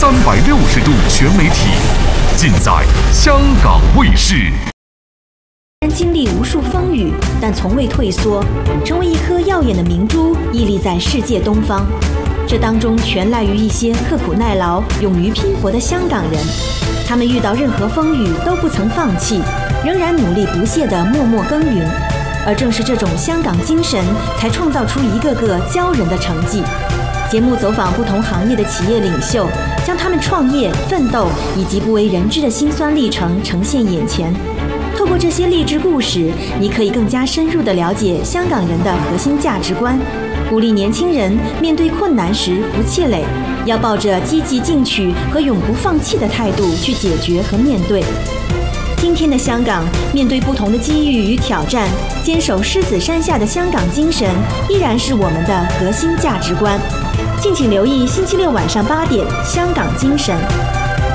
360度全媒体，尽在香港卫视。 经历无数风雨，但从未退缩，成为一颗耀眼的明珠，屹立在世界东方。这当中全赖于一些刻苦耐劳、勇于拼搏的香港人。他们遇到任何风雨都不曾放弃，仍然努力不懈地默默耕耘。而正是这种香港精神，才创造出一个个骄人的成绩。节目走访不同行业的企业领袖，将他们创业、奋斗以及不为人知的辛酸历程呈现眼前。透过这些励志故事，你可以更加深入地了解香港人的核心价值观，鼓励年轻人面对困难时不气馁，要抱着积极进取和永不放弃的态度去解决和面对。今天的香港，面对不同的机遇与挑战，坚守狮子山下的香港精神依然是我们的核心价值观。敬请留意星期六晚上8点《香港精神》。